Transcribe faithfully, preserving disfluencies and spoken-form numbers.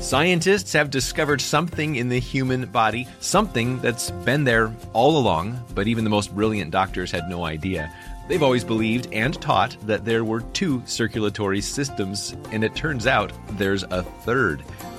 Scientists have discovered something in the human body, something that's been there all along, but even the most brilliant doctors had no idea. They've always believed and taught that there were two circulatory systems, and it turns out there's a third.